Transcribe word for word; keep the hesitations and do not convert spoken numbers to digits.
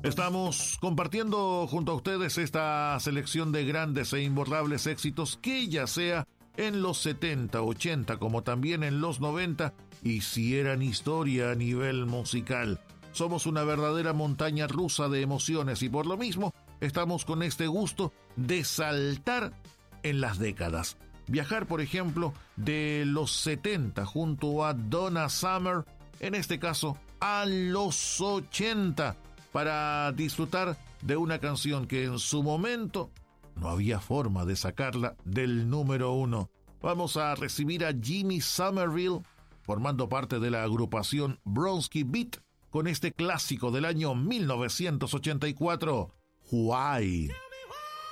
Estamos compartiendo junto a ustedes esta selección de grandes e imborrables éxitos que ya sea en los setenta, ochenta como también en los noventa hicieran historia a nivel musical. Somos una verdadera montaña rusa de emociones y por lo mismo estamos con este gusto de saltar en las décadas. Viajar, por ejemplo, de los setenta junto a Donna Summer, en este caso a los ochenta, para disfrutar de una canción que en su momento no había forma de sacarla del número uno. Vamos a recibir a Jimmy Somerville, formando parte de la agrupación Bronski Beat, con este clásico del año mil novecientos ochenta y cuatro, Why.